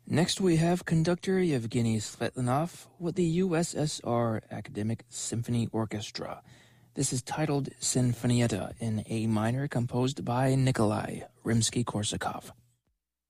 Next, we have conductor Yevgeny Svetlanov with the USSR Academic Symphony Orchestra. This is titled Sinfonietta in A minor, composed by Nikolai Rimsky-Korsakov.